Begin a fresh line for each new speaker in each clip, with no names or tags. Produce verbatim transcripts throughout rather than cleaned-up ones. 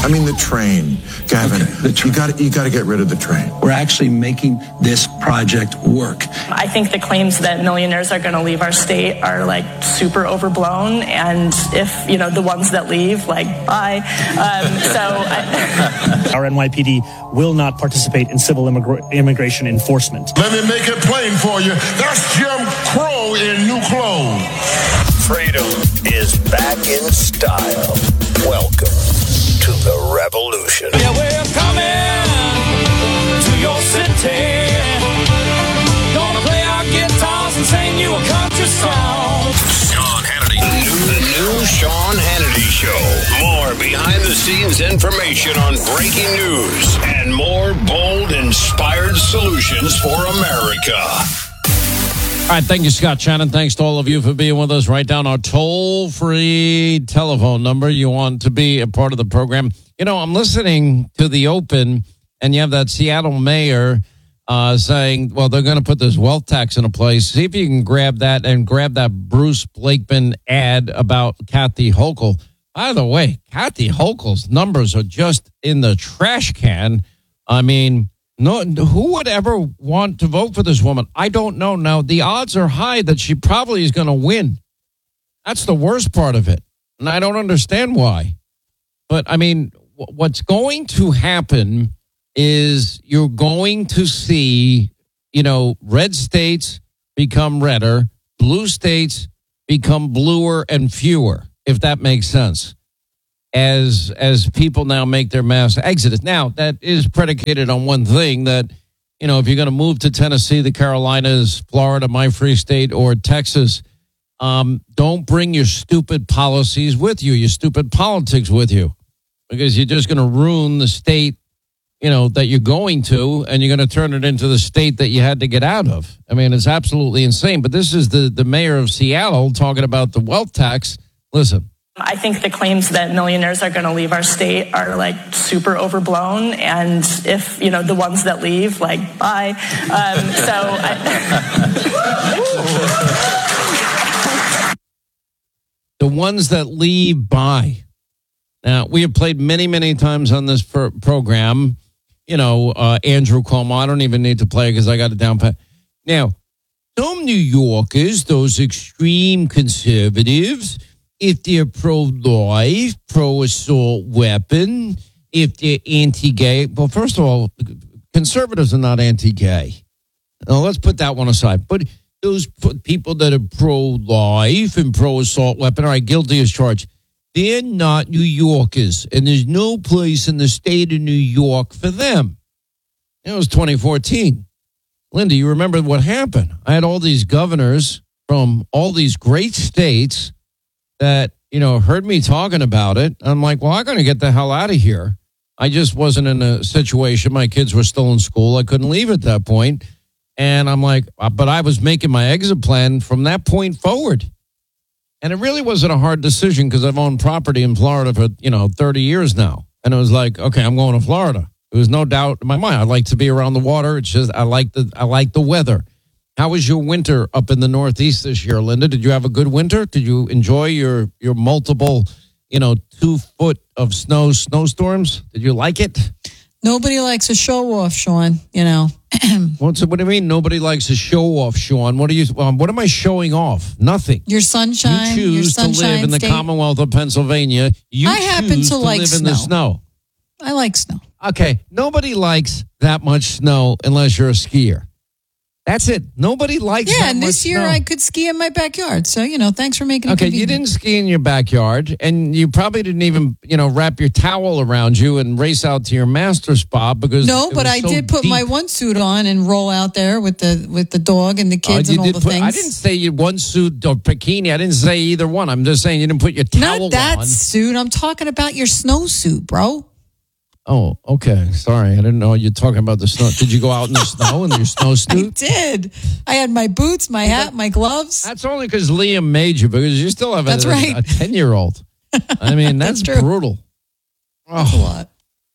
I mean the train, Gavin. Okay, the train. You got you got to get rid of the train.
We're actually making this project work.
I think the claims that millionaires are going to leave our state are like super overblown, and if you know the ones that leave, like bye. Um, so I-
our N Y P D will not participate in civil immigra- immigration enforcement.
Let me make it plain for you. That's Jim Crow in new clothes.
Freedom is back in style. Welcome to the revolution.
Yeah, we're coming to your city. Gonna play our guitars and sing you a country song.
Sean Hannity. The new Sean Hannity Show. More behind-the-scenes information on breaking news and more bold, inspired solutions for America.
All right, thank you, Scott Shannon. Thanks to all of you for being with us. Write down our toll-free telephone number. You want to be a part of the program. You know, I'm listening to the Open, and you have that Seattle mayor uh, saying, well, they're going to put this wealth tax into place. See if you can grab that and grab that Bruce Blakeman ad about Kathy Hochul. By the way, Kathy Hochul's numbers are just in the trash can. I mean... No, who would ever want to vote for this woman? I don't know. Now, the odds are high that she probably is going to win. That's the worst part of it. And I don't understand why. But, I mean, what's going to happen is you're going to see, you know, red states become redder, blue states become bluer and fewer, if that makes sense. As as people now make their mass exodus. Now, that is predicated on one thing, that, you know, if you're going to move to Tennessee, the Carolinas, Florida, my free state, or Texas, um, don't bring your stupid policies with you, your stupid politics with you, because you're just going to ruin the state, you know, that you're going to, and you're going to turn it into the state that you had to get out of. I mean, it's absolutely insane. But this is the, the mayor of Seattle talking about the wealth tax. Listen.
I think the claims that millionaires are going to leave our state are like super overblown, and if you know the ones that leave, like bye. Um, so, I-
the ones that leave, bye. Now, we have played many, many times on this pro- program. You know, uh, Andrew Cuomo. I don't even need to play because I got it down pat. Now, some New Yorkers, those extreme conservatives, if they're pro-life, pro-assault weapon, if they're anti-gay. Well, first of all, conservatives are not anti-gay. Now, let's put that one aside. But those people that are pro-life and pro-assault weapon, all right, guilty as charged, they're not New Yorkers. And there's no place in the state of New York for them. It was twenty fourteen. Linda, you remember what happened? I had all these governors from all these great states that, you know, heard me talking about it. I'm like, well, I'm going to get the hell out of here. I just wasn't in a situation. My kids were still in school. I couldn't leave at that point. And I'm like, but I was making my exit plan from that point forward. And it really wasn't a hard decision because I've owned property in Florida for, you know, thirty years now. And it was like, okay, I'm going to Florida. There was no doubt in my mind. I like to be around the water. It's just, I like the, I like the weather. How was your winter up in the Northeast this year, Linda? Did you have a good winter? Did you enjoy your, your multiple, you know, two foot of snow snowstorms? Did you like it?
Nobody likes a show off, Sean, you know.
What's, what do you mean nobody likes a show off, Sean? What are you? Um, what am I showing off? Nothing.
Your sunshine.
You choose
your sunshine
to live in the
state.
Commonwealth of Pennsylvania. You
I
choose
happen to,
to
like
live
snow.
in the snow.
I like snow.
Okay, nobody likes that much snow unless you're a skier. That's it. Nobody likes
yeah,
that
and
much
this year
snow.
I could ski in my backyard. So, you know, thanks for making it
Okay,
convenient.
you didn't ski in your backyard, and you probably didn't even, you know, wrap your towel around you and race out to your master spa because
No,
it
but
was
I
so
did put
deep.
my one suit on and roll out there with the with the dog and the kids
Oh, you
and all
did
the
put-
things.
I didn't say you one suit or bikini. I didn't say either one. I'm just saying you didn't put your towel
Not that
on.
suit. I'm talking about your snowsuit, bro.
Oh, okay. Sorry. I didn't know you're talking about the snow. Did you go out in the snow in your snow
I
suit?
did. I had my boots, my hat, my gloves.
That's only because Liam made you, because you still have a,
That's right.
a ten-year-old. I mean, that's,
That's true.
brutal.
That's a
Oh,
lot.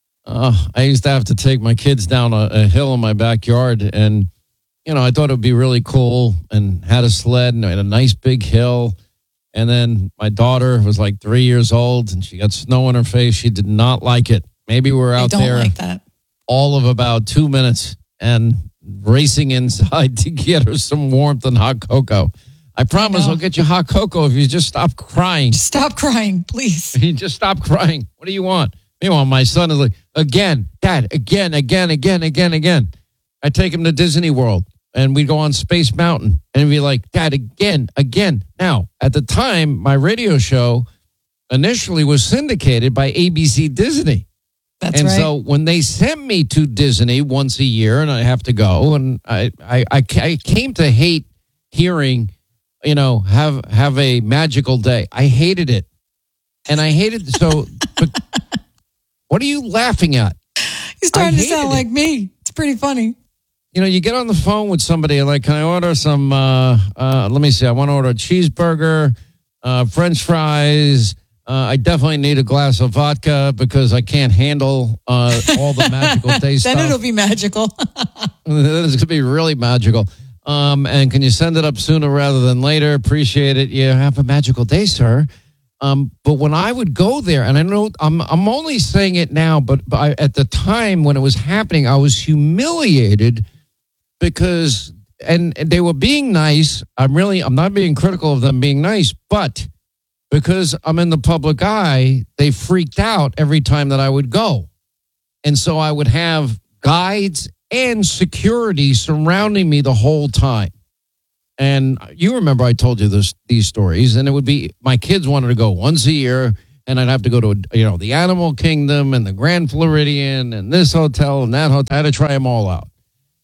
uh, I used to have to take my kids down a, a hill in my backyard, and, you know, I thought it would be really cool, and had a sled and had a nice big hill. And then my daughter was like three years old and she got snow on her face. She did not like it. Maybe we were
I
out
don't
there
like that.
all of about two minutes and racing inside to get her some warmth and hot cocoa. I promise
I know.
I'll get you hot cocoa if you just stop crying.
Stop crying, please.
You just stop crying. What do you want? Meanwhile, my son is like, again, Dad, again, again, again, again, again. I take him to Disney World and we go on Space Mountain and he'd be like, Dad, again, again. Now, at the time, my radio show initially was syndicated by A B C Disney.
That's
and
right.
so when they sent me to Disney once a year and I have to go, and I, I, I, I came to hate hearing, you know, have have a magical day. I hated it. And I hated, so, but what are you laughing at?
He's starting
I
to sound
hated it.
like me. It's pretty funny.
You know, you get on the phone with somebody and like, can I order some, uh, uh, let me see, I want to order a cheeseburger, uh, French fries. Uh, I definitely need a glass of vodka because I can't handle uh, all the magical day
Then
stuff.
it'll be magical.
It's going to be really magical. Um, and can you send it up sooner rather than later? Appreciate it. You have a magical day, sir. Um, but when I would go there, and I know I'm I'm only saying it now, but, but I, at the time when it was happening, I was humiliated because, and they were being nice. I'm really, I'm not being critical of them being nice, but because I'm in the public eye, they freaked out every time that I would go. And so I would have guides and security surrounding me the whole time. And you remember I told you this these stories, and it would be my kids wanted to go once a year, and I'd have to go to, you know, the Animal Kingdom and the Grand Floridian and this hotel and that hotel. I had to try them all out.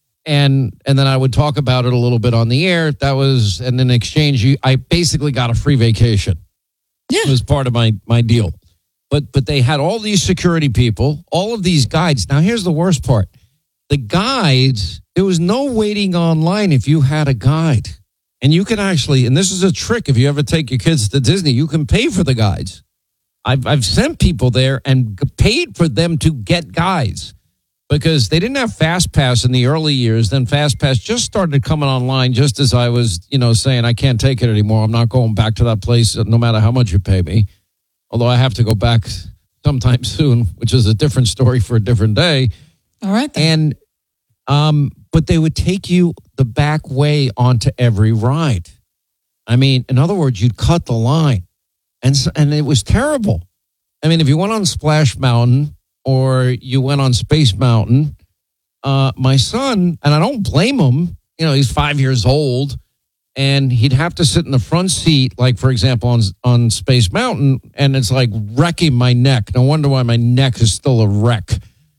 And and then I would talk about it a little bit on the air. That was, and in exchange, you, I basically got a free vacation.
Yeah.
It was part of my, my deal. But but they had all these security people, all of these guides. Now, here's the worst part. The guides, there was no waiting online if you had a guide. And you can actually, and this is a trick, if you ever take your kids to Disney, you can pay for the guides. I've I've sent people there and paid for them to get guides because they didn't have Fast Pass in the early years. Then Fast Pass just started coming online just as I was, you know, saying I can't take it anymore. I'm not going back to that place no matter how much you pay me. Although I have to go back sometime soon, which is a different story for a different day.
All right. Then.
And um, but they would take you the back way onto every ride. I mean, in other words, you'd cut the line, and so, and it was terrible. I mean, if you went on Splash Mountain or you went on Space Mountain, uh, my son, and I don't blame him. You know, he's five years old, and he'd have to sit in the front seat, like for example on on Space Mountain, and it's like wrecking my neck. No wonder why my neck is still a wreck.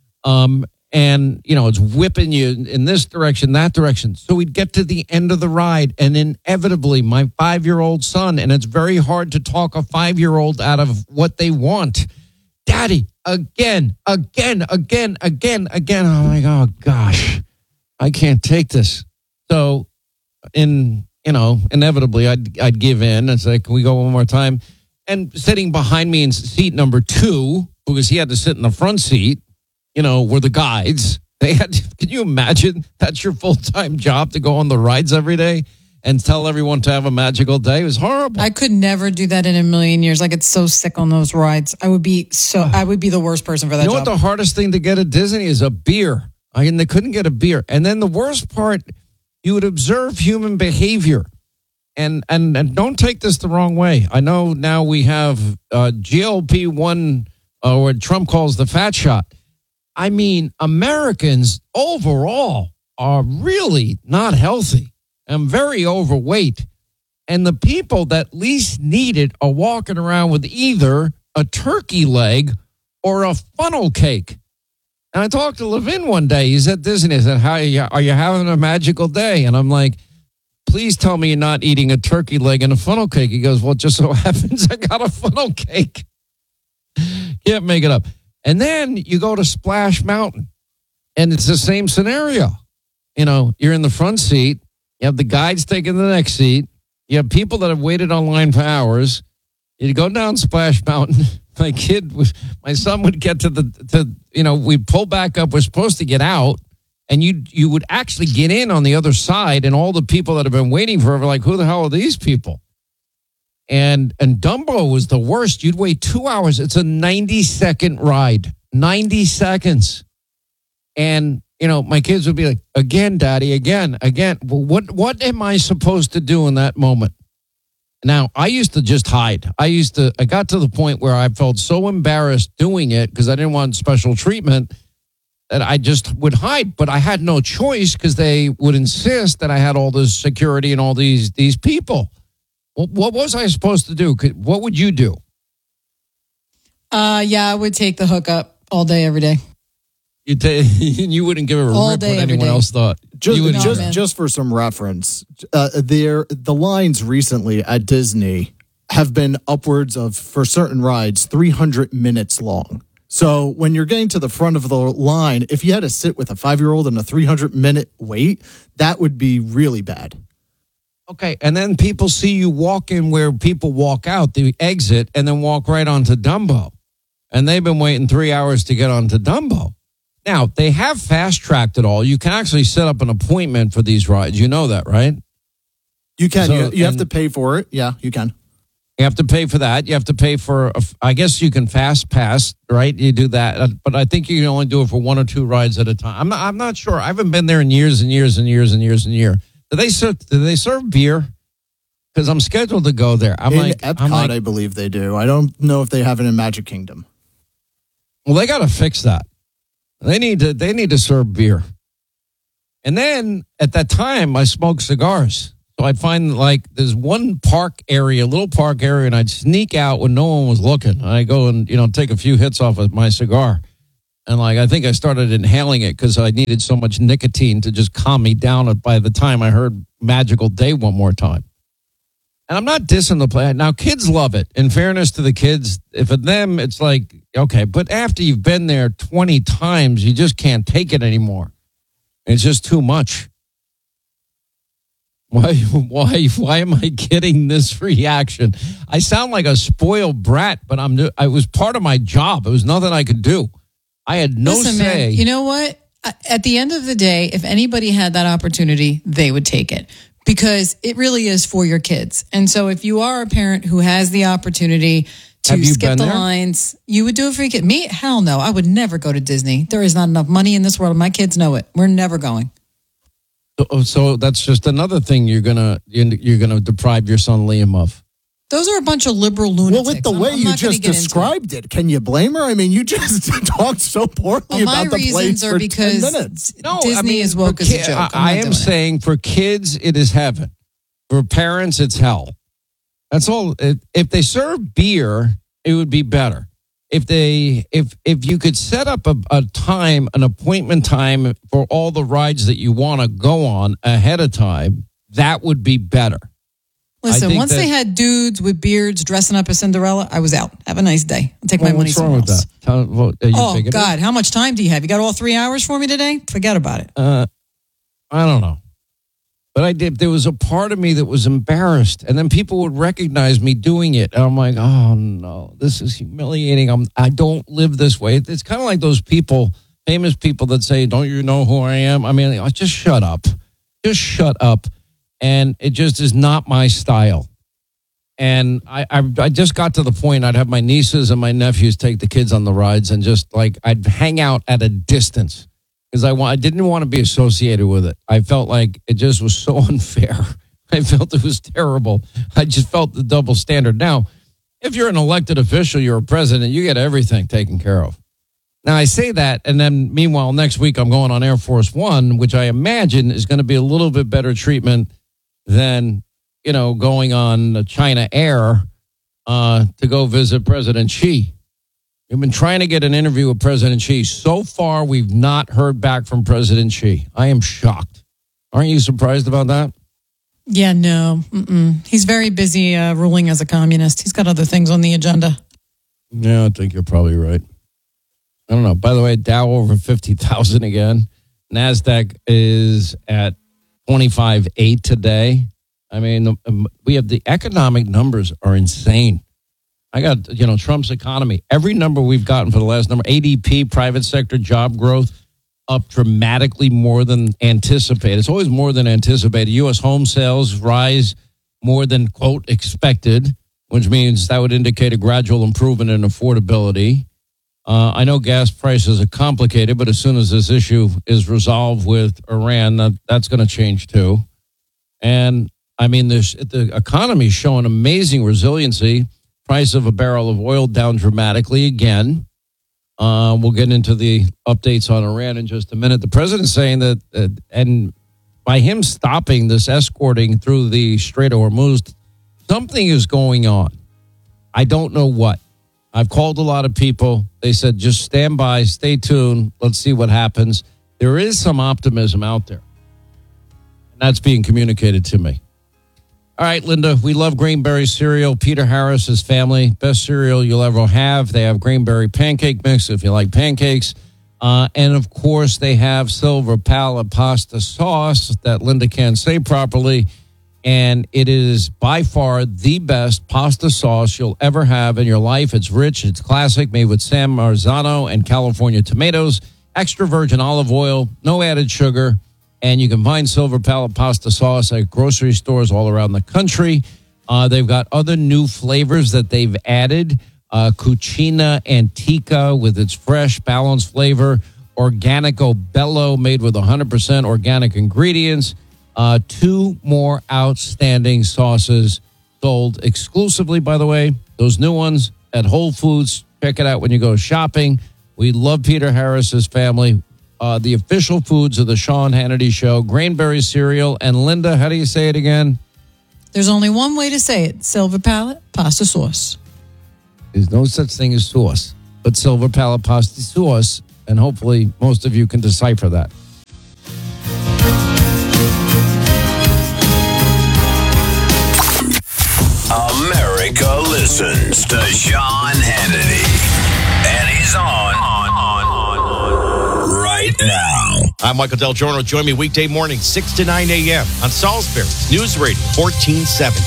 Um, And, you know, it's whipping you in this direction, that direction. So we'd get to the end of the ride, and inevitably my five-year-old son, and it's very hard to talk a five-year-old out of what they want. Daddy, again, again, again, again, again. I'm like, oh, gosh, I can't take this. So, in, you know, inevitably I'd, I'd give in. It's like, can we go one more time? And sitting behind me in seat number two, because he had to sit in the front seat, you know, were the guides. They had, can you imagine that's your full-time job to go on the rides every day and tell everyone to have a magical day? It was horrible.
I could never do that in a million years. I get so sick on those rides. I would be so, I would be the worst person for that
You know
job.
what the hardest thing to get at Disney is? A beer. I mean, they couldn't get a beer. And then the worst part, you would observe human behavior. And and, and don't take this the wrong way. I know now we have uh, G L P one, uh, what Trump calls the fat shot. I mean, Americans overall are really not healthy and very overweight. And the people that least need it are walking around with either a turkey leg or a funnel cake. And I talked to Levin one day. He's at Disney. I said, How are you, are you having a magical day? And I'm like, please tell me you're not eating a turkey leg and a funnel cake. He goes, well, it just so happens I got a funnel cake. Can't make it up. And then you go to Splash Mountain, and it's the same scenario. You know, you're in the front seat. You have the guides taking the next seat. You have people that have waited online for hours. You go down Splash Mountain. My kid, was, my son would get to the, to, you know, we'd pull back up. We're supposed to get out, and you you would actually get in on the other side, and all the people that have been waiting forever, like, who the hell are these people? And and Dumbo was the worst. You'd wait two hours. It's a ninety second ride. ninety seconds. And, you know, my kids would be like, again, Daddy, again, again. Well, what what am I supposed to do in that moment? Now, I used to just hide. I used to, I got to the point where I felt so embarrassed doing it because I didn't want special treatment that I just would hide. But I had no choice because they would insist that I had all this security and all these these people. Well, what was I supposed to do? Could- What would you do?
Uh, yeah, I would take the hookup all day, every day.
You ta- you wouldn't give a
All
rip
day,
what
every
anyone
day.
else thought.
Just,
You would-
No,
just,
man.
just for some reference, uh, there the lines recently at Disney have been upwards of, for certain rides, three hundred minutes long. So when you're getting to the front of the line, if you had to sit with a five-year-old in a three hundred minute wait, that would be really bad.
Okay, and then people see you walk in where people walk out, the exit, and then walk right onto Dumbo. And they've been waiting three hours to get onto Dumbo. Now, they have fast-tracked it all. You can actually set up an appointment for these rides. You know that, right?
You can.
So-
you you have
and-
to pay for it. Yeah, you can.
You have to pay for that. You have to pay for, a, I guess you can fast pass, right? You do that. Uh, But I think you can only do it for one or two rides at a time. I'm not, I'm not sure. I haven't been there in years and years and years and years and years. Do they serve, do they serve beer? Because I'm scheduled to go there. I'm
in
like,
Epcot,
I'm like,
I believe they do. I don't know if they have it in Magic Kingdom.
well, they got to fix that. They need to, they need to serve beer. And then at that time, I smoked cigars. So I'd find like there's one park area, little park area, and I'd sneak out when no one was looking. I go and, you know, take a few hits off of my cigar. And like, I think I started inhaling it because I needed so much nicotine to just calm me down by the time I heard Magical Day one more time. And I'm not dissing the play. Now, kids love it. In fairness to the kids, if for them, it's like, okay, but after you've been there twenty times, you just can't take it anymore. It's just too much. Why, why, why am I getting this reaction? I sound like a spoiled brat, but I'm. It was part of my job. It was nothing I could do. I had no
Listen,
say.
man, you know what? At the end of the day, if anybody had that opportunity, they would take it because it really is for your kids. And so if you are a parent who has the opportunity to
Have you
skip
been
the
there?
lines, you would do it for your kid. Me? Hell no. I would never go to Disney. There is not enough money in this world. My kids know it. We're never going.
So, so that's just another thing you're gonna you're gonna deprive your son Liam of.
Those are a bunch of liberal lunatics.
Well, with the
I'm-
way
I'm
you
not gonna
just
get into it.
described it, can you blame her? I mean, you just talked so poorly
Well, my
about the place
reasons
for
are
ten
because
minutes.
No,
Disney
I mean,
is
for
woke as a
ki-
joke. I'm
I, I
not
am
doing it.
saying for kids it is heaven. For parents, it's hell. That's all. If, if they serve beer, it would be better. If they, if if you could set up a, a time, an appointment time for all the rides that you want to go on ahead of time, that would be better. I
Listen,
think
once
that-
they had dudes with beards dressing up as Cinderella, I was out. Have a nice day. I'll take my
Well,
money
what's wrong
somewhere
with
else.
that? Tell- well, are you
Oh,
bigoted?
God. How much time do you have? You got all three hours for me today? Forget about it.
Uh, I don't know. But I did. There was a part of me that was embarrassed, and then people would recognize me doing it, and I'm like, "Oh no, this is humiliating." I'm. I don't live this way. It's kind of like those people, famous people that say, "Don't you know who I am?" I mean, like, just shut up, just shut up, and it just is not my style. And I, I, I just got to the point. I'd have my nieces and my nephews take the kids on the rides, and just like I'd hang out at a distance. Because I, wa- I didn't want to be associated with it. I felt like it just was so unfair. I felt it was terrible. I just felt the double standard. Now, if you're an elected official, you're a president, you get everything taken care of. Now, I say that, and then meanwhile, next week I'm going on Air Force One, which I imagine is going to be a little bit better treatment than, you know, going on China Air uh, to go visit President Xi. We've been trying to get an interview with President Xi. So far, we've not heard back from President Xi. I am shocked. Aren't you surprised about that?
Yeah, no. Mm-mm. He's very busy uh, ruling as a communist. He's got other things on the agenda.
Yeah, I think you're probably right. I don't know. By the way, Dow over fifty thousand again. NASDAQ is at twenty-five eight today. I mean, um, we have the economic numbers are insane. I got, you know, Trump's economy. Every number we've gotten for the last number, A D P, private sector job growth, up dramatically more than anticipated. It's always more than anticipated. U S home sales rise more than, quote, expected. which means that would indicate a gradual improvement in affordability. Uh, I know gas prices are complicated, but as soon as this issue is resolved with Iran, that, that's going to change too. And I mean, there's, the economy is showing amazing resiliency. Price of a barrel of oil down dramatically again. Uh, we'll get into the updates on Iran in just a minute. The president's saying that, uh, and by him stopping this escorting through the Strait of Hormuz, something is going on. I don't know what. I've called a lot of people. They said, just stand by, stay tuned. Let's see what happens. There is some optimism out there. And that's being communicated to me. All right, Linda, we love Greenberry cereal. Peter Harris's family, best cereal you'll ever have. They have Greenberry pancake mix if you like pancakes. Uh, and, of course, they have Silver Pala pasta sauce that Linda can't say properly. And it is by far the best pasta sauce you'll ever have in your life. It's rich, it's classic, made with San Marzano and California tomatoes, extra virgin olive oil, no added sugar. And you can find Silver Pala pasta sauce at grocery stores all around the country. Uh, they've got other new flavors that they've added. Uh, Cucina Antica with its fresh, balanced flavor. Organico Bello made with one hundred percent organic ingredients. Uh, two more outstanding sauces sold exclusively, by the way. Those new ones at Whole Foods. Check it out when you go shopping. We love Peter Harris's family. Uh, the official foods of the Sean Hannity Show. Grainberry cereal. And Linda, how do you say it again?
There's only one way to say it. Silver Pala pasta sauce.
There's no such thing as sauce, but Silver Pala pasta sauce. And hopefully most of you can decipher that.
America listens to Sean Hannity. And he's on, on, on, on right now.
I'm Michael Del Giorno. Join me weekday morning, six to nine a.m. on Salisbury's News Radio, fourteen seventy.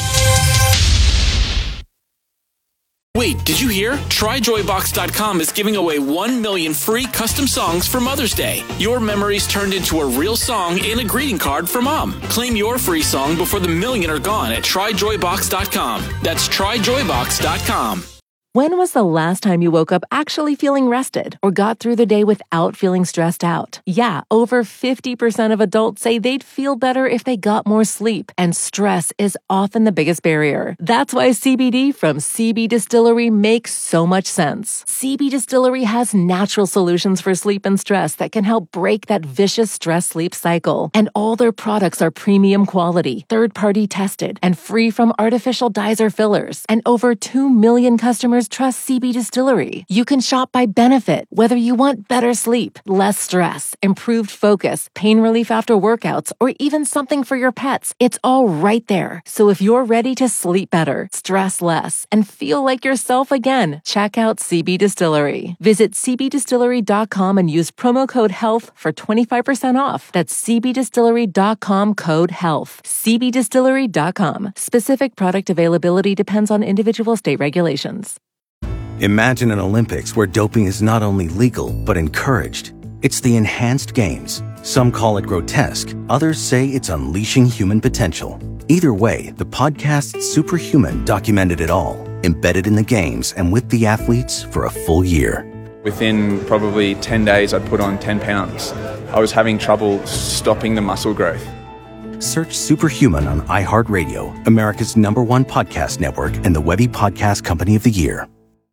Wait, did you hear? Try Joy Box dot com is giving away one million free custom songs for Mother's Day. Your memories turned into a real song and a greeting card for Mom. Claim your free song before the million are gone at Try Joy Box dot com. That's Try Joy Box dot com.
When was the last time you woke up actually feeling rested or got through the day without feeling stressed out? Yeah, over fifty percent of adults say they'd feel better if they got more sleep, and stress is often the biggest barrier. That's why C B D from C B Distillery makes so much sense. C B Distillery has natural solutions for sleep and stress that can help break that vicious stress-sleep cycle. And all their products are premium quality, third-party tested, and free from artificial dyes or fillers. And over two million customers trust C B Distillery. You can shop by benefit, whether you want better sleep, less stress, improved focus, pain relief after workouts, or even something for your pets. It's all right there. So if you're ready to sleep better, stress less, and feel like yourself again, check out C B Distillery. Visit C B distillery dot com and use promo code HEALTH for twenty-five percent off. That's C B distillery dot com code HEALTH. C B distillery dot com. Specific product availability depends on individual state regulations.
Imagine an Olympics where doping is not only legal, but encouraged. It's the enhanced games. Some call it grotesque. Others say it's unleashing human potential. Either way, the podcast Superhuman documented it all, embedded in the games and with the athletes for a full year.
Within probably ten days, I'd put on ten pounds. I was having trouble stopping the muscle growth.
Search Superhuman on iHeartRadio, America's number one podcast network and the Webby Podcast Company of the Year.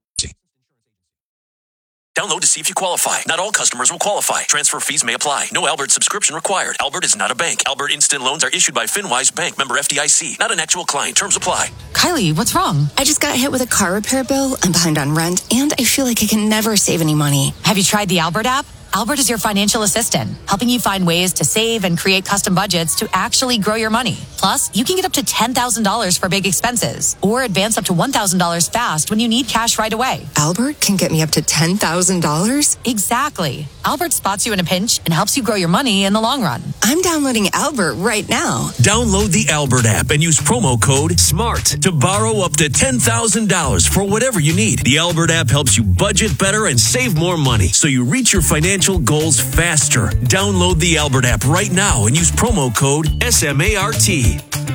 Download to see if you qualify. Not all customers will qualify. Transfer fees may apply. No Albert subscription required. Albert is not a bank. Albert Instant Loans are issued by FinWise Bank, member F D I C. Not an actual client. Terms apply.
Kylie, what's wrong? I just got hit with a car repair bill. I'm behind on rent, and I feel like I can never save any money.
Have you tried the Albert app? Albert is your financial assistant, helping you find ways to save and create custom budgets to actually grow your money. Plus, you can get up to ten thousand dollars for big expenses or advance up to one thousand dollars fast when you need cash right away.
Albert can get me up to ten thousand dollars?
Exactly. Albert spots you in a pinch and helps you grow your money in the long run.
I'm downloading Albert right now.
Download the Albert app and use promo code SMART to borrow up to ten thousand dollars for whatever you need. The Albert app helps you budget better and save more money so you reach your financial goals faster. Download the Albert app right now and use promo code SMART.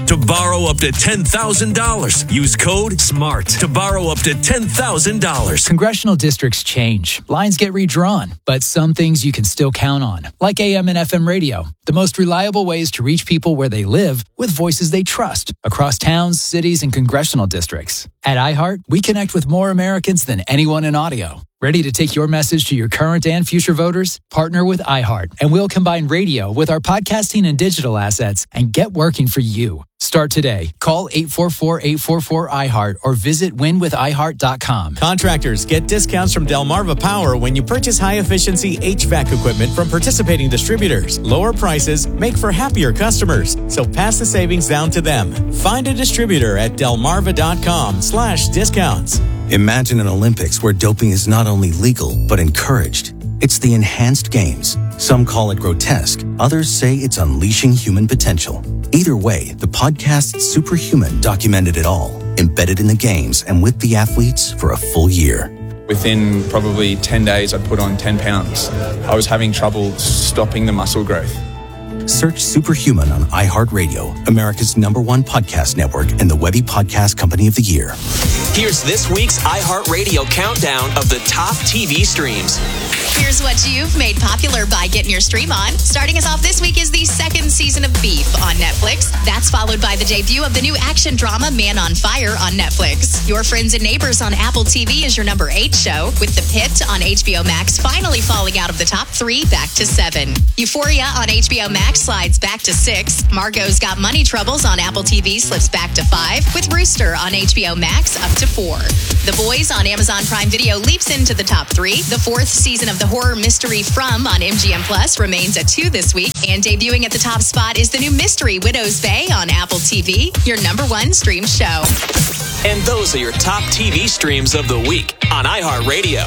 to borrow up to ten thousand dollars. Use code SMART to borrow up to ten thousand dollars.
Congressional districts change. Lines get redrawn, but some things you can still count on, like A M and F M radio. The most reliable ways to reach people where they live with voices they trust across towns, cities, and congressional districts. At iHeart, we connect with more Americans than anyone in audio. Ready to take your message to your current and future voters? Partner with iHeart, and we'll combine radio with our podcasting and digital assets and get working for you. Start today. Call eight four four, eight four four, I heart or visit win with i heart dot com.
Contractors get discounts from Delmarva Power when you purchase high-efficiency H V A C equipment from participating distributors. Lower prices make for happier customers, so pass the savings down to them. Find a distributor at delmarva.com slash discounts.
Imagine an Olympics where doping is not only legal, but encouraged. It's the enhanced games. Some call it grotesque. Others say it's unleashing human potential. Either way, the podcast Superhuman documented it all, embedded in the games and with the athletes for a full year.
Within probably ten days, I'd put on ten pounds. I was having trouble stopping the muscle growth.
Search Superhuman on iHeartRadio, America's number one podcast network and the Webby Podcast Company of the Year.
Here's this week's iHeartRadio countdown of the top T V streams.
Here's what you've made popular by getting your stream on. Starting us off this week is the second season of Beef on Netflix. That's followed by the debut of the new action drama Man on Fire on Netflix. Your Friends and Neighbors on Apple T V is your number eight show, with The Pit on H B O Max finally falling out of the top three back to seven. Euphoria on H B O Max slides back to six. Margot's Got Money Troubles on Apple T V slips back to five, with Rooster on H B O Max up to four. The Boys on Amazon Prime Video leaps into the top three. The fourth season of the horror mystery From on M G M Plus remains at two this week. And debuting at the top spot is the new mystery Widow's Bay on Apple T V, your number one stream show.
And those are your top T V streams of the week on iHeartRadio.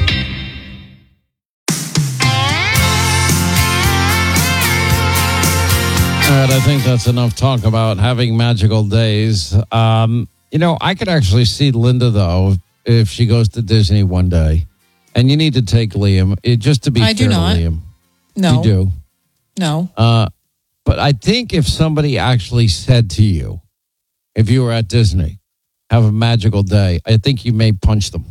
All right, I think that's enough talk about having magical days. Um, you know, I could actually see Linda, though, if she goes to Disney one day. And you need to take Liam, it, just to be
I
fair
do not.
to Liam.
No.
You do.
No.
Uh, but I think if somebody actually said to you, if you were at Disney, have a magical day, I think you may punch them.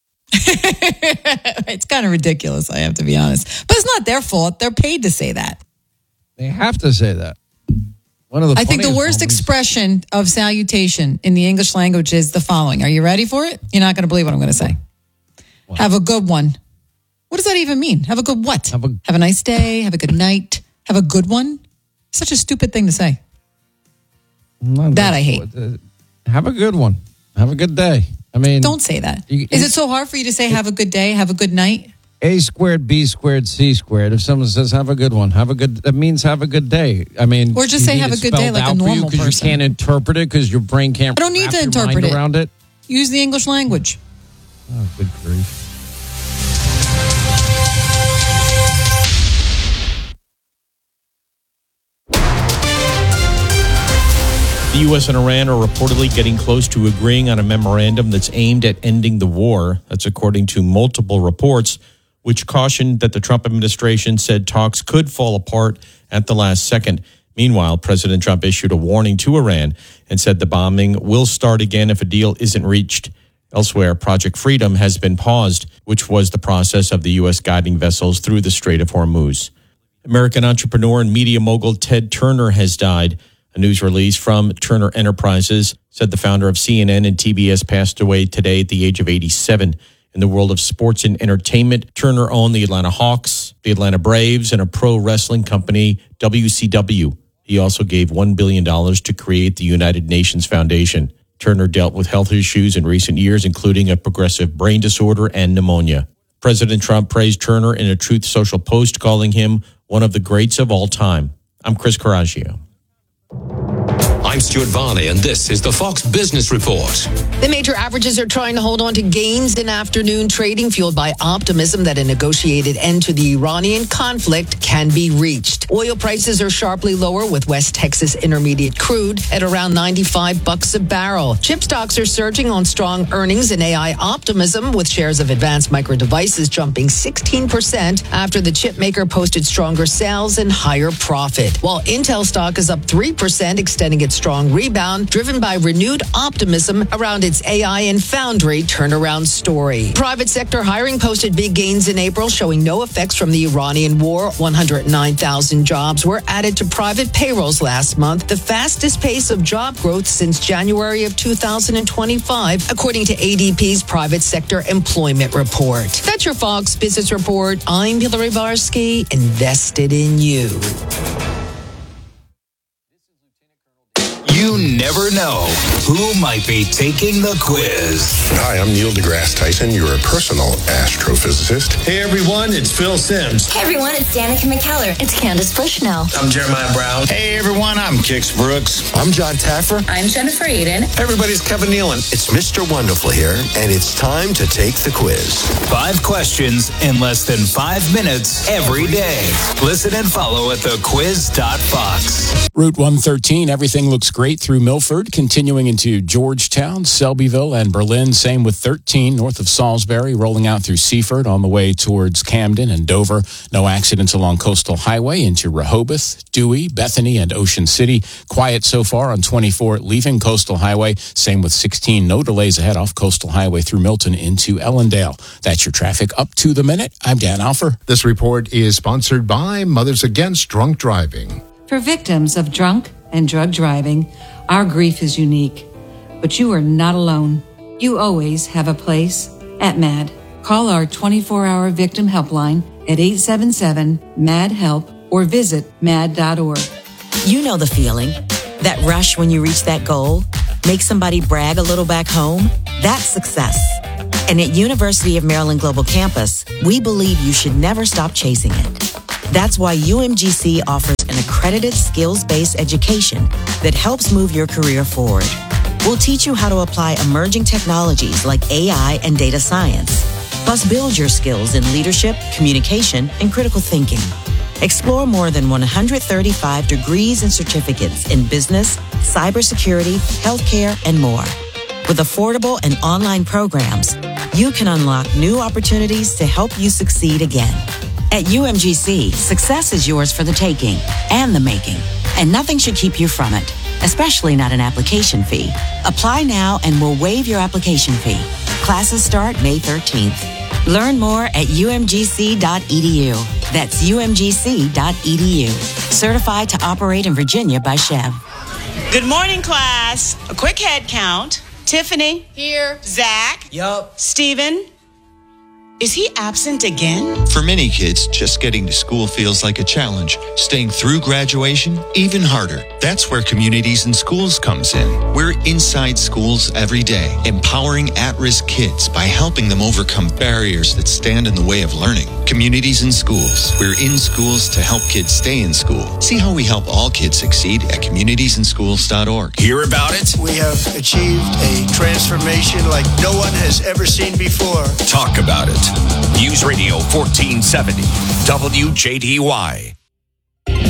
It's kind of ridiculous, I have to be honest. But it's not their fault. They're paid to say that.
They have to say that. One of the
I think the worst
moments.
expression of salutation in the English language is the following. Are you ready for it? You're not going to believe what I'm going to say. What? Have a good one. What does that even mean? Have a good what? Have a, have a nice day. Have a good night. Have a good one. Such a stupid thing to say. That I hate.
Have a good one. Have a good day. I mean,
don't say that.
You,
is it so hard for you to say have a good day, have a good night?
A squared, B squared, C squared. If someone says have a good one, have a good, that means have a good day. I mean,
or just say have a good day like a normal person.
Because you can't interpret it because your brain can't.
I don't need
wrap
to
your
interpret
mind
it.
around it.
Use the English language.
Oh, good grief.
The U S and Iran are reportedly getting close to agreeing on a memorandum that's aimed at ending the war. That's according to multiple reports, which cautioned that the Trump administration said talks could fall apart at the last second. Meanwhile, President Trump issued a warning to Iran and said the bombing will start again if a deal isn't reached. Elsewhere, Project Freedom has been paused, which was the process of the U S guiding vessels through the Strait of Hormuz. American entrepreneur and media mogul Ted Turner has died. A news release from Turner Enterprises said the founder of C N N and T B S passed away today at the age of eighty-seven. In the world of sports and entertainment, Turner owned the Atlanta Hawks, the Atlanta Braves, and a pro wrestling company, W C W. He also gave one billion dollars to create the United Nations Foundation. Turner dealt with health issues in recent years, including a progressive brain disorder and pneumonia. President Trump praised Turner in a Truth Social post, calling him one of the greats of all time. I'm Chris Coraggio.
I'm Stuart Varney, and this is the Fox Business Report.
The major averages are trying to hold on to gains in afternoon trading, fueled by optimism that a negotiated end to the Iranian conflict can be reached. Oil prices are sharply lower, with West Texas Intermediate crude at around ninety-five bucks a barrel. Chip stocks are surging on strong earnings and A I optimism, with shares of Advanced Micro Devices jumping sixteen percent after the chip maker posted stronger sales and higher profit. While Intel stock is up three percent, extending its strong rebound driven by renewed optimism around its A I and Foundry turnaround story. Private sector hiring posted big gains in April, showing no effects from the Iranian war. one hundred nine thousand jobs were added to private payrolls last month, the fastest pace of job growth since January of two thousand twenty-five, according to A D P's private sector employment report. That's your Fox Business Report. I'm Hillary Varsky, invested in you.
You never know who might be taking the quiz.
Hi, I'm Neil deGrasse Tyson, your personal astrophysicist.
Hey everyone, it's Phil Sims.
Hey everyone, it's Danica McKellar. It's Candace Bushnell.
I'm Jeremiah Brown.
Hey everyone, I'm Kix Brooks.
I'm John Taffer.
I'm Jennifer Aiden.
Everybody's Kevin Nealon.
It's Mister Wonderful here, and it's time to take the quiz.
Five questions in less than five minutes every day. Listen and follow at the quiz dot fox.
Route one thirteen, everything looks great through Milford, continuing into Georgetown, Selbyville, and Berlin. Same with thirteen north of Salisbury, rolling out through Seaford on the way towards Camden and Dover. No accidents along Coastal Highway into Rehoboth, Dewey, Bethany, and Ocean City. Quiet so far on twenty-four leaving Coastal Highway. Same with sixteen. No delays ahead off Coastal Highway through Milton into Ellendale. That's your traffic up to the minute. I'm Dan Alfer.
This report is sponsored by Mothers Against Drunk Driving.
For victims of drunk and drug driving, our grief is unique, but you are not alone. You always have a place at MAD. Call our twenty-four hour victim helpline at eight seven seven, M A D, HELP or visit mad dot org.
You know the feeling, that rush when you reach that goal, make somebody brag a little back home. That's success. And at University of Maryland Global Campus, we believe you should never stop chasing it. That's why U M G C offers an accredited skills-based education that helps move your career forward. We'll teach you how to apply emerging technologies like A I and data science, plus build your skills in leadership, communication, and critical thinking. Explore more than one hundred thirty-five degrees and certificates in business, cybersecurity, healthcare, and more. With affordable and online programs, you can unlock new opportunities to help you succeed again. At U M G C, success is yours for the taking and the making, and nothing should keep you from it, especially not an application fee. Apply now and we'll waive your application fee. Classes start May thirteenth. Learn more at U M G C dot E D U. That's U M G C dot E D U. Certified to operate in Virginia by Chev.
Good morning, class. A quick head count. Tiffany.
Here.
Zach.
Yup.
Steven. Is he absent again?
For many kids, just getting to school feels like a challenge. Staying through graduation, even harder. That's where Communities in Schools comes in. We're inside schools every day, empowering at-risk kids by helping them overcome barriers that stand in the way of learning. Communities in Schools. We're in schools to help kids stay in school. See how we help all kids succeed at communities in schools dot org.
Hear about it?
We have achieved a transformation like no one has ever seen before.
Talk about it. News Radio fourteen seventy, W J D Y.